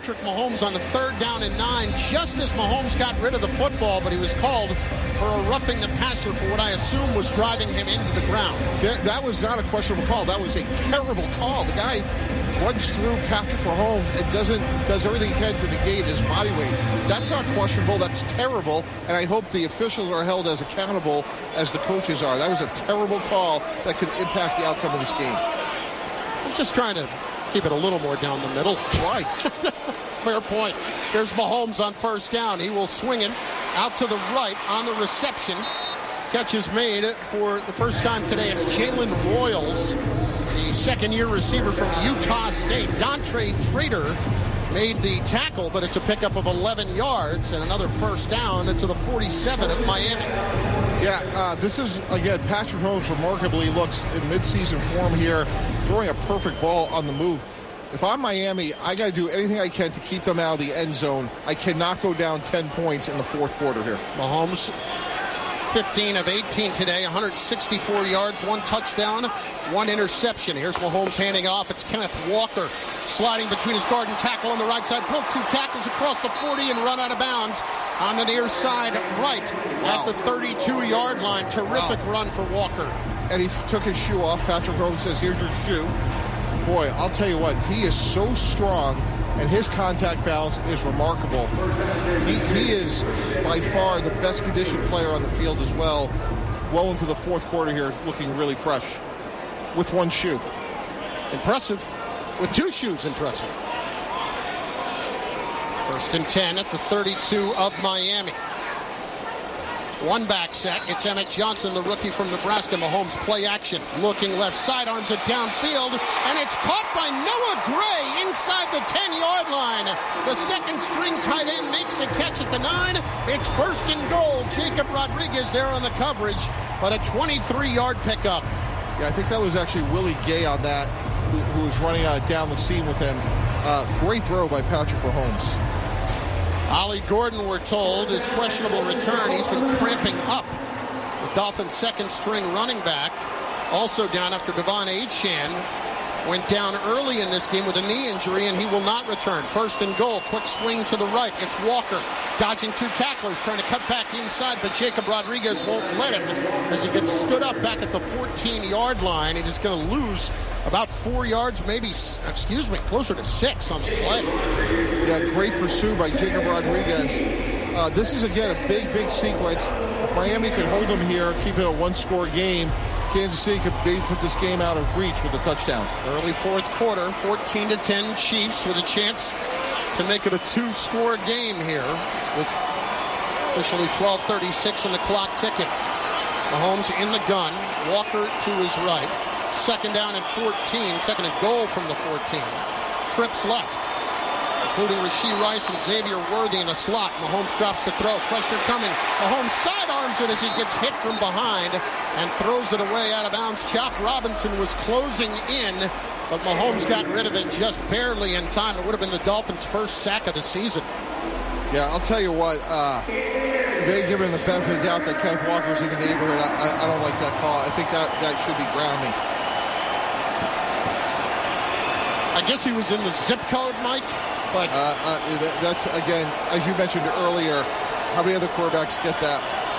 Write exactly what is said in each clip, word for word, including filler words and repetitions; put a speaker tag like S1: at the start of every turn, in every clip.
S1: Patrick Mahomes on the third down and nine, just as Mahomes got rid of the football, but he was called for a roughing the passer for what I assume was driving him into the ground.
S2: That, that was not a questionable call. That was a terrible call. The guy runs through Patrick Mahomes and doesn't does everything he can to negate his body weight. That's not questionable. That's terrible. And I hope the officials are held as accountable as the coaches are. That was a terrible call that could impact the outcome of this game.
S1: I'm just trying to keep it a little more down the middle.
S2: Why?
S1: Fair point. There's Mahomes on first down. He will swing it out to the right on the reception. Catch is made for the first time today. It's Jalen Royals, the second-year receiver from Utah State. Dontre Trader made the tackle, but it's a pickup of eleven yards and another first down into the forty-seven of Miami.
S2: Yeah, uh, this is, again, Patrick Mahomes remarkably looks in midseason form here, throwing a perfect ball on the move. If I'm Miami, I got to do anything I can to keep them out of the end zone. I cannot go down ten points in the fourth quarter here.
S1: Mahomes, fifteen of eighteen today, one hundred sixty-four yards, one touchdown, one interception. Here's Mahomes handing off. It's Kenneth Walker sliding between his guard and tackle on the right side. Broke two tackles across the forty and run out of bounds on the near side right wow. at the thirty-two-yard line. Terrific wow. run for Walker.
S2: And he took his shoe off. Patrick Mahomes says, here's your shoe. Boy, I'll tell you what, he is so strong, and his contact balance is remarkable. He, he is by far the best conditioned player on the field as well, well into the fourth quarter here, looking really fresh with one shoe.
S1: Impressive. With two shoes, impressive. First and ten at the thirty-two of Miami. One back set. It's Emmett Johnson, the rookie from Nebraska. Mahomes play action. Looking left, sidearms it downfield, and it's caught by Noah Gray inside the ten-yard line. The second-string tight end makes the catch at the nine. It's first and goal. Jacob Rodriguez there on the coverage, but a twenty-three-yard pickup.
S2: Yeah, I think that was actually Willie Gay on that, who, who was running uh, down the seam with him. Uh, great throw by Patrick Mahomes.
S1: Ollie Gordon, we're told, is questionable return. He's been cramping up. The Dolphins' second-string running back, also down after Devon Achane went down early in this game with a knee injury, and he will not return. First and goal. Quick swing to the right. It's Walker dodging two tacklers, trying to cut back inside, but Jacob Rodriguez won't let him as he gets stood up back at the fourteen-yard line. He's just going to lose about four yards, maybe, excuse me, closer to six on the play.
S2: Yeah, great pursuit by Jacob Rodriguez. Uh, this is, again, a big, big sequence. If Miami can hold them here, keep it a one-score game, Kansas City could maybe put this game out of reach with a touchdown.
S1: Early fourth quarter, fourteen to ten Chiefs with a chance to make it a two-score game here with officially twelve thirty-six on the clock ticking. Mahomes in the gun, Walker to his right. Second down and fourteen, second and goal from the fourteen. Trips left, including Rashee Rice and Xavier Worthy in a slot. Mahomes drops the throw, pressure coming. Mahomes sidearms it as he gets hit from behind and throws it away out of bounds. Chop Robinson was closing in, but Mahomes got rid of it just barely in time. It would have been the Dolphins' first sack of the season.
S2: Yeah, I'll tell you what, uh, they give him the benefit of the doubt that Kenneth Walker's in the neighborhood. I, I don't like that call. I think that, that should be grounding.
S1: I guess he was in the zip code, Mike, but...
S2: Uh, uh, that, that's, again, as you mentioned earlier, how many other quarterbacks get that?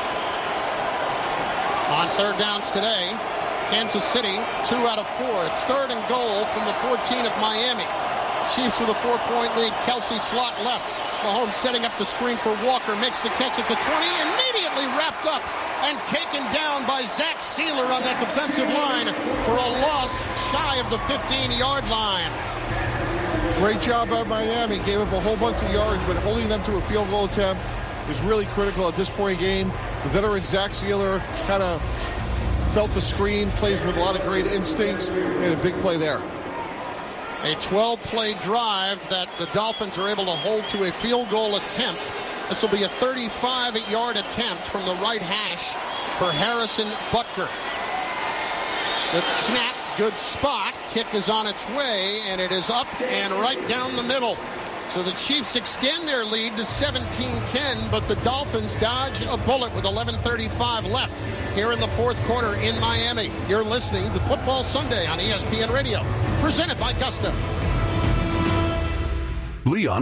S1: On third downs today, Kansas City, two out of four. It's third and goal from the fourteen of Miami. Chiefs with a four-point lead. Kelsey slot left. Mahomes setting up the screen for Walker. Makes the catch at the twenty. Immediately wrapped up and taken down by Zach Sealer on that defensive line for a loss shy of the fifteen-yard line.
S2: Great job by Miami. Gave up a whole bunch of yards, but holding them to a field goal attempt is really critical at this point in the game. The veteran Zach Sealer kind of felt the screen, plays with a lot of great instincts, made a big play there.
S1: A twelve-play drive that the Dolphins are able to hold to a field goal attempt. This will be a thirty-five-yard attempt from the right hash for Harrison Butker. Good snap, good spot. Kick is on its way, and it is up and right down the middle. So the Chiefs extend their lead to seventeen ten, but the Dolphins dodge a bullet with eleven thirty-five left here in the fourth quarter in Miami. You're listening to Football Sunday on E S P N Radio, presented by Gusto.
S3: Leon